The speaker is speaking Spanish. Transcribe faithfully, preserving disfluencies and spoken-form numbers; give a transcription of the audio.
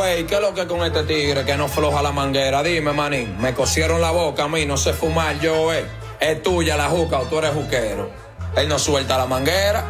Anyway, ¿qué es lo que con este tigre que no floja la manguera? Dime, manín, me cosieron la boca a mí, no sé fumar yo, eh. Es tuya la juca o tú eres juquero. Él no suelta la manguera.